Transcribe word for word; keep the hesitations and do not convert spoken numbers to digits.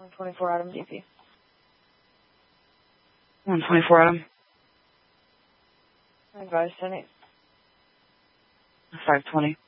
one twenty-four Adam D P. one twenty-four Adam. I advise ten eight. five twenty.